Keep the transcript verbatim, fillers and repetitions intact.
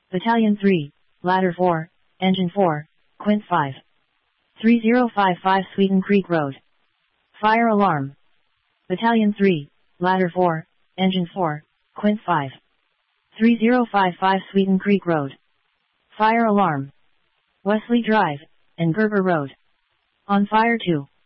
Battalion three, Ladder four, Engine four, Quint five. three zero five five Sweeten Creek Road. Fire alarm. Battalion three, Ladder four, Engine four, Quint five. three zero five five Sweeten Creek Road. Fire alarm. Wesley Drive, and Gerber Road. On fire two.